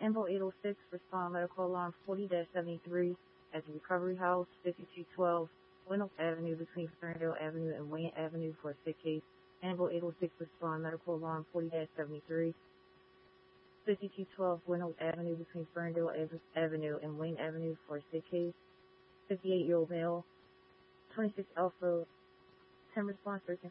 Ambo 806, respond medical alarm 40-73 at the Recovery House, 5212 Windows Avenue between Ferndale Avenue and Wayne Avenue for a sick case. Ambo 806, respond medical alarm 40-73, 5212 Windows Avenue between Ferndale Avenue and Wayne Avenue for a sick case. 58-year-old male, 26 Alpha, 10 response, 13